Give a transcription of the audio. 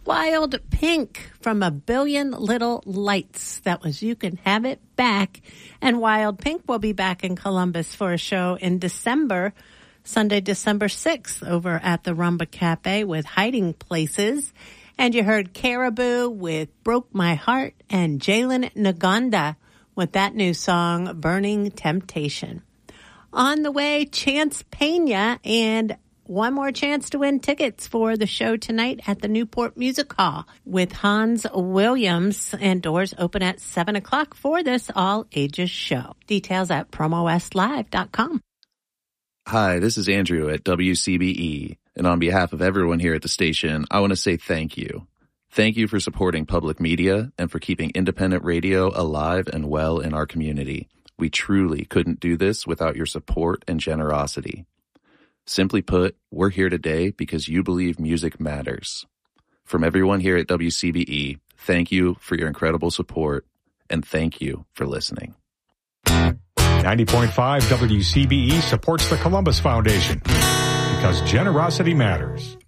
Wild Pink from A Billion Little Lights. That was You Can Have It Back. And Wild Pink will be back in Columbus for a show in December, Sunday, December 6th, over at the Rumba Cafe with Hiding Places. And you heard Caribou with Broke My Heart and Jalen Naganda with that new song, Burning Temptation. On the way, Chance Pena, and one more chance to win tickets for the show tonight at the Newport Music Hall with Hans Williams, and doors open at 7 o'clock for this all-ages show. Details at promowestlive.com. Hi, this is Andrew at WCBE, and on behalf of everyone here at the station, I want to say thank you. Thank you for supporting public media and for keeping independent radio alive and well in our community. We truly couldn't do this without your support and generosity. Simply put, we're here today because you believe music matters. From everyone here at WCBE, thank you for your incredible support, and thank you for listening. 90.5 WCBE supports the Columbus Foundation because generosity matters.